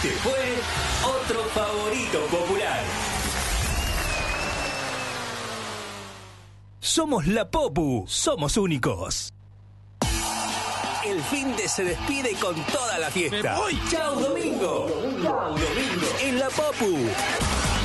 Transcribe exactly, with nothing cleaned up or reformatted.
Este fue otro favorito popular. Somos la Popu, somos únicos. El fin de se despide con toda la fiesta. ¡Me voy! ¡Chao, domingo! ¡Chao, domingo! En la Popu.